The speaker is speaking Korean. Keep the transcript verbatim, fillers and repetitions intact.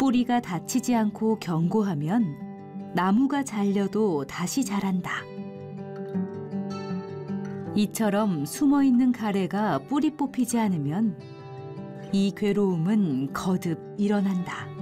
뿌리가 다치지 않고 견고하면 나무가 잘려도 다시 자란다. 이처럼 숨어있는 가래가 뿌리 뽑히지 않으면 이 괴로움은 거듭 일어난다.